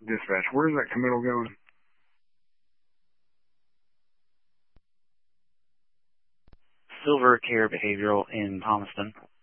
Dispatch, where's that committal going? Silver Care Behavioral in Thomaston.